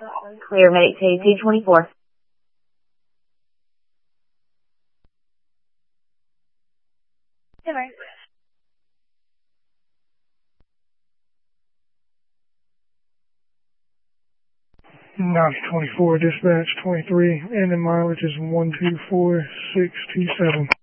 Clear, Medic 2, P24. Knox 24, dispatch 23, and the mileage is 124,627.